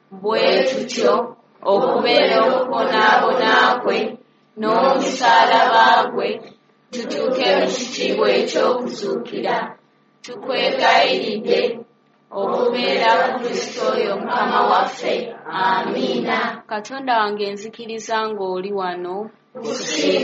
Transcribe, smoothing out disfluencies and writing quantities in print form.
bwe tutyo okubeera okubonaabona kwe n'omusaalaba gwe tutuuke mu kitiibwa eky'okuzuukira. Tukwegayiridde okubeera Kristo oyo Mukama waffe. Amiina. Katonda wange nzikiriza ng'oli wano.